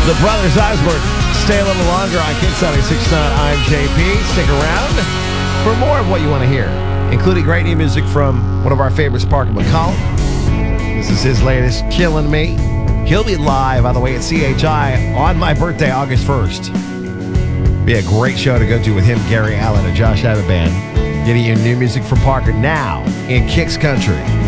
The Brothers Osborne. Stay a little longer on Kix 96.9. I'm JP. Stick around for more of what you want to hear, including great new music from one of our favorites, Parker McCollum. This is his latest, Killing Me. He'll be live, by the way, at CHI on my birthday, August 1st. Be a great show to go to with him, Gary Allen, and Josh Abbott Band. Getting you new music from Parker now in Kix Country.